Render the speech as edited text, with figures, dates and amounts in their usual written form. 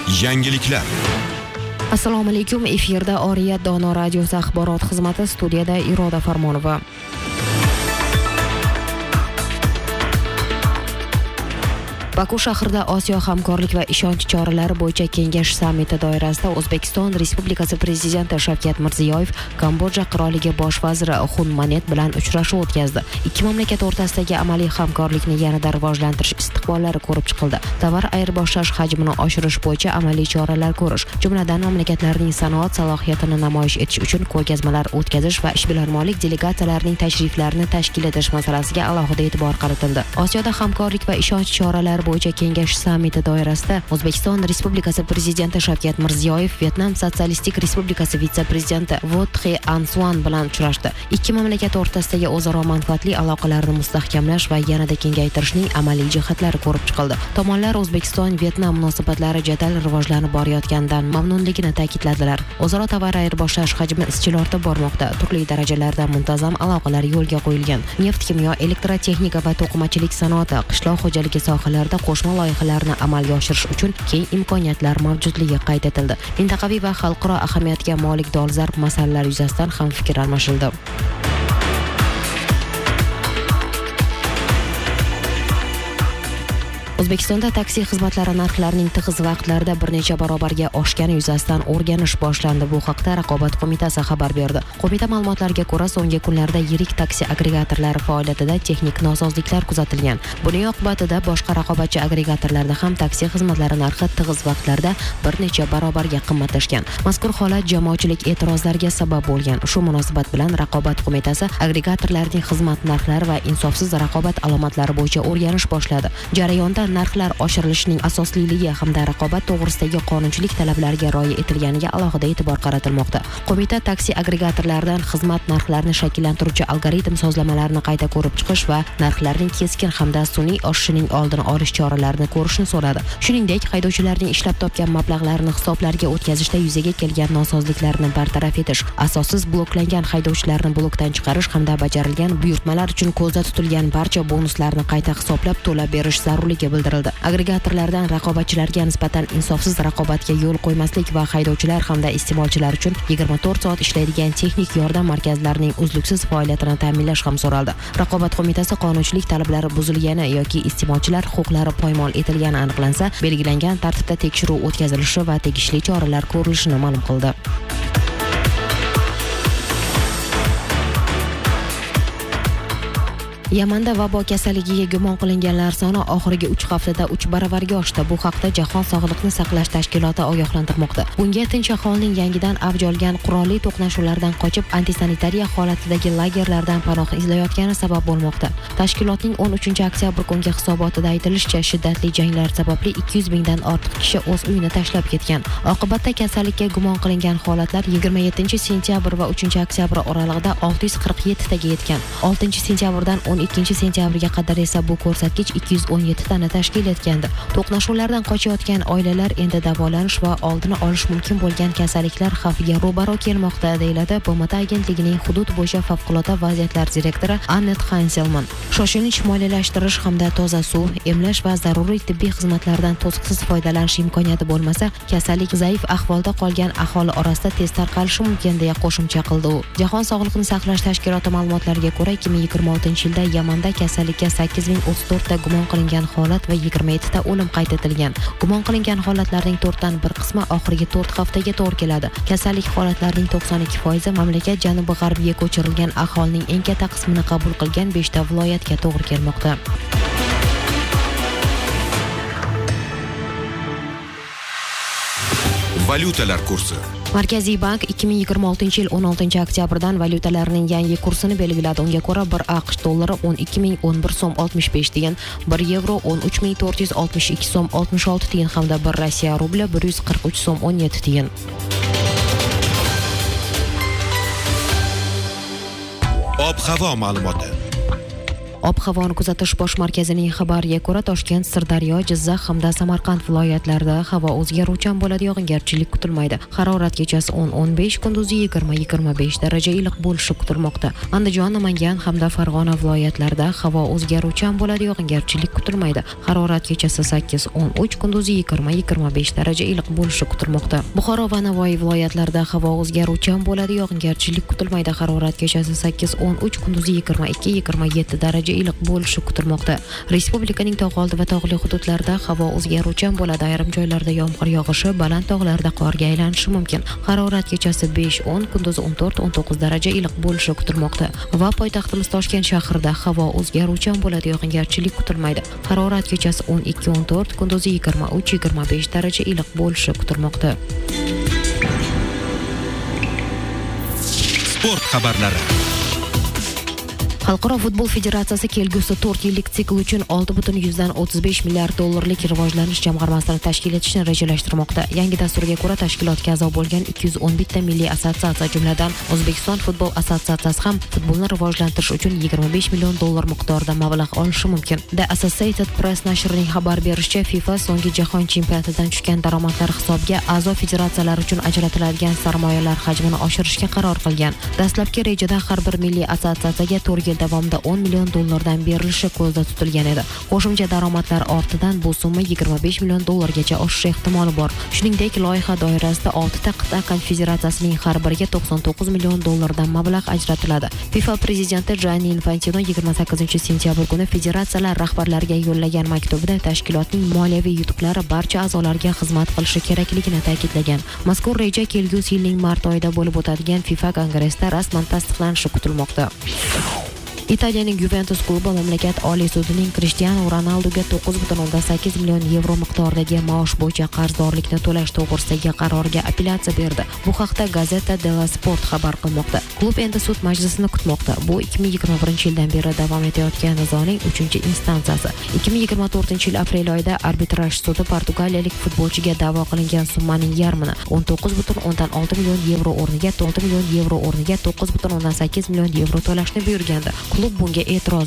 Yangiliklar. Assalomu alaykum. Efirda Oriyat Dono radiosi axborot xizmati, studiyada Iroda Farmonova. Baku shahrida Osiyo hamkorlik va ishonch choralari bo'yicha kengash sammiti doirasida O'zbekiston Respublikasi Prezidenti Shavkat Mirziyoyev Kambodja qiroliga bosh vaziri Hun Manet bilan uchrashuv o'tkazdi. Ikki mamlakat o'rtasidagi amaliy hamkorlikni yanada rivojlantirish istiqbollari ko'rib chiqildi. Tovar ayirboshlash hajmini oshirish bo'yicha amaliy choralar ko'rish, jumladan mamlakatlarning sanoat salohiyatini namoyish etish uchun ko'rgazmalar o'tkazish va ishbilarmonlik delegatsiyalarining tashriflarini tashkil etish masalasiga alohida e'tibor qaratildi. Osiyoda hamkorlik va ishonch choralari bo'yicha kengash sammiti doirasida O'zbekiston Respublikasi Prezidenti Shavkat Mirziyoyev Vyetnam Sotsialistik Respublikasi vitse-prezidenti Vo Thi An Suan bilan uchrashdi. Ikki mamlakat o'rtasidagi o'zaro manfaatli aloqalarni mustahkamlash va yanada kengaytirishning amaliy jihatlari ko'rib chiqildi. Tomonlar O'zbekiston-Vyetnam munosabatlari jadal rivojlanib borayotganidan mamnunligini ta'kidladilar. O'zaro tovar ayirboshlash hajmi izchil ortib bormoqda. Turli darajalarda muntazam aloqalar yo'lga qo'yilgan. Neft, kimyo, elektrotexnika va to'qimachilik sanoati, qishloq xo'jaligi sohalarida qo'shma loyihalarni amalga oshirish uchun keng imkoniyatlar mavjudligi qayd etildi. Mintaqaviy va xalqaro ahamiyatga molik dolzarb masalalar yuzasidan ham fikr almashildi. O'zbekistonda taksi xizmatlari narxlarining tig'iz vaqtlarda bir necha barobarga oshgani yuzasidan o'rganish boshlandi. Bu haqda Raqobat qo'mitasi xabar berdi. Qo'mita ma'lumotlariga ko'ra, so'nggi kunlarda yirik taksi agregatorlari faoliyatida texnik nosozliklar kuzatilgan. Buning oqibatida boshqa raqobatchi agregatorlarda ham taksi xizmatlari narxi tig'iz vaqtlarda bir necha barobarga qimmatlashgan. Mazkur holat jamoatchilik e'tirozlariga sabab bo'lgan. Shu munosabat bilan Raqobat qo'mitasi agregatorlarning xizmat narxlari va insofsiz raqobat alomatlari bo'yicha o'rganish boshladi. Jarayonda narxlar oshirilishining asosliligi hamda raqobat to'g'risidagi qonunchilik talablariga rioya etilganiga alohida e'tibor qaratilmoqda. Qo'mita taksi agregatorlaridan xizmat narxlarini shakllantiruvchi algoritm sozlamalarni qayta ko'rib chiqish va narxlarning keskin hamda sun'iy oshishining oldini olish choralarini ko'rishni so'radi. Shuningdek, haydovchilarning ishlab topgan mablag'larini hisoblarga o'tkazishda yuzaga kelgan nosozliklarni bartaraf etish, asossiz bloklangan haydovchilarni blokdan chiqarish hamda bajarilgan buyurtmalar uchun ko'zda tutilgan barcha bonuslarni qayta hisoblab to'lab berish zarurligi bildirildi. Agregatorlardan raqobatchilarga nisbatan insofsiz raqobatga yo'l qo'ymaslik va haydovchilar hamda iste'molchilar uchun 24 soat ishlaydigan texnik yordam markazlarining uzluksiz faoliyatini ta'minlash ham so'raldi. Raqobat qo'mitasi qonunchilik talablari buzilgani yoki iste'molchilar huquqlari poymol etilgani aniqlansa, belgilangan tartibda tekshiruv o'tkazilishi va tegishli choralar ko'rilishini ma'lum qildi. Yamanda vabo kasalligiga gumon qilinganlar soni oxirgi 3 haftada 3 baravarga oshdi. Bu haqda Jahon sog'liqni saqlash tashkiloti ogohlantirmoqda. Bunga tinch aholining yangidan avj olgan qurolli to'qnashuvlardan qochib, antisanitariya holatidagi lagerlardan panoh izlayotgani sabab bo'lmoqda. Tashkilotning 13-oktyabr kungi hisobotida aytilishicha, shiddatli janglar sababli 200 mingdan ortiq kishi o'z uyini tashlab ketgan. Oqibatda kasallikka gumon qilingan holatlar 27-sentyabr va 3-oktyabr oralig'ida 647 taga yetgan. 6-sentyabrdan 12-sentyabrga qadar esa bu ko'rsatkich 217 tani tashkil etgandi. To'qnashuvlardan qochayotgan oilalar endi davolanish va oldini olish mumkin bo'lgan kasalliklar xavfiga ro'baro kelmoqda, deyiladi BMT agentligining hudud bo'yicha favqulodda vaziyatlar direktori Annet Hanselman. Shoshilinch moliyalashtirish hamda toza suv, emlash va zaruriy tibbiy xizmatlardan to'siqsiz foydalanish imkoniyati bo'lmasa, kasallik zaif ahvolda qolgan aholi orasida tez tarqalishi mumkin, deya qo'shimcha qildi u. Jahon sog'liqni saqlash tashkiloti ma'lumotlariga ko'ra, 2026-yilda Yamanda kasallikka 8034 ta gumon qilingan holat va 27 ta o'lim qayd etilgan. Gumon qilingan holatlarning 4 dan 1 qismi oxirgi 4 haftaga to'g'ri keladi. Kasallik holatlarining 92% mamlakat janubi-g'arbiga ko'chirilgan aholining eng katta qismini qabul qilgan 5 ta viloyatga to'g'ri kelmoqda. Valyutalar kursi. Markaziy bank 2026-yil 16-oktyabrdan valyutalarning yangi kursini belgiladi. Unga ko'ra 1 AQSh dollari 12.011 so'm 65 tiyin, 1 yevro 13.462 so'm 66 tiyin hamda 1 Rossiya rubli 143 so'm 17 tiyin. Ob-havo ma'lumoti. Ob-havoni kuzatish bosh markazining xabariga ko'ra, Toshkent, Sirdaryo, Jizzax hamda Samarqand viloyatlarida havo o'zgaruvchan bo'ladi, yog'ingarchilik kutilmaydi. Harorat kechasi 10-15, kunduzi 20-25 daraja iliq bo'lishi kutilmoqda. Andijon, Namangan hamda Farg'ona viloyatlarida havo o'zgaruvchan bo'ladi, yog'ingarchilik kutilmaydi. Harorat kechasi 8-13, kunduzi 20-25 daraja iliq bo'lishi kutilmoqda. Buxoro va Navoiy viloyatlarida havo o'zgaruvchan bo'ladi, yog'ingarchilik kutilmaydi. Harorat kechasi 8-13, kunduzi 22-27 daraja iliq bo'lishi kutilmoqda. Respublikaning tog' oldi va tog'li hududlarida havo o'zgaruvchan bo'ladi. Ayrim joylarda yomg'ir yog'ishi, baland tog'larda qorga aylanishi mumkin. Harorat kechasi 5-10, kunduzi 14-19 daraja iliq bo'lishi kutilmoqda. Va poytaxtimiz Toshkent shahrida havo o'zgaruvchan bo'ladi, yog'ingarchilik kutilmaydi. Harorat kechasi 12-14, kunduzi 23-25 daraja iliq bo'lishi kutilmoqda. Sport xabarlari. Xalqaro futbol federatsiyasi kelgusi 4 yillik sikl uchun 6,35 milliard dollarlik rivojlanish jamg'armasini tashkil etishni rejalashtirmoqda. Yangi dasturga ko'ra, tashkilotga a'zo bo'lgan 211 ta milliy assotsiatsiya, jumladan O'zbekiston futbol assotsiatsiyasi ham futbolni rivojlantirish uchun 25 million dollar miqdorida mablag' olishi mumkin. The Associated Press nashrining xabar berishicha, FIFA so'nggi jahon chempionatidan tushgan daromadlar hisobiga a'zo federatsiyalar uchun ajratiladigan sarmoyalar hajmini oshirishga qaror qilgan. Dastlabki rejada har bir milliy assotsiatsiyaga 4 yil davomida 10 million dollardan berilishi ko'zda tutilgan edi. Qo'shimcha daromadlar ortidan bu summa 25 million dollargacha oshishi ehtimoli bor. Shuningdek, loyiha doirasida 6 ta qit'a konfederatsiyasining har biriga 99 million dollardan mablag' ajratiladi. FIFA prezidenti Gianni Infantino 28 sentyabr kuni federatsiyalar rahbarlariga yo'llagan maktubida tashkilotning moliyaviy yutuqlari barcha a'zolarga xizmat qilishi kerakligini ta'kidlagan. Mazkur reja kelgusi yilning mart oyida bo'lib o'tadigan FIFA kongressida rasman tasdiqlanishi kutilmoqda. Italiyaning Juventus klubi mamlakat Oliy sudining Cristiano Ronaldoga 9,8 million yevro miqdoridagi maosh bo'yicha qarzdorlikni to'lash to'g'risidagi qarorga apellyatsiya berdi. Bu haqda Gazzetta dello Sport xabar qilmoqda. Klub endi sud majlisini kutmoqda. Bu 2021-yildan beri davom etayotgan nizoning 3-instansiyasi. 2024-yil aprel oyida arbitraj sudi portugaliyalik futbolchiga da'vo qilingan summaning yarmini 19,6 million yevro o'rniga 9,8 million yevro to'lashni buyurgandi. Klub bunga e'tiroz